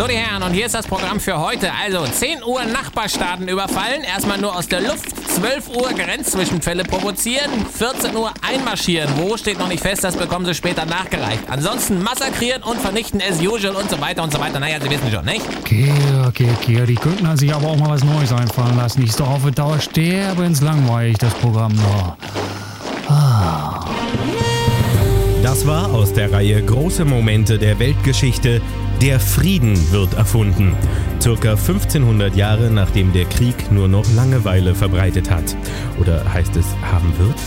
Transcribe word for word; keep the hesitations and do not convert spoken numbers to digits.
die Herren, und hier ist das Programm für heute. Also zehn Uhr Nachbarstaaten überfallen, erstmal nur aus der Luft, zwölf Uhr Grenzzwischenfälle provozieren, vierzehn Uhr einmarschieren. Wo steht noch nicht fest, das bekommen Sie später nachgereicht. Ansonsten massakrieren und vernichten as usual und so weiter und so weiter. Naja, Sie wissen schon, nicht? Okay, okay, okay, die könnten sich aber auch mal was Neues einfallen lassen. Ich ist doch auf die Dauer sterbenslangweilig, das Programm noch. Ah. Das war aus der Reihe Große Momente der Weltgeschichte. Der Frieden wird erfunden. Circa fünfzehnhundert Jahre nachdem der Krieg nur noch Langeweile verbreitet hat. Oder heißt es haben wird?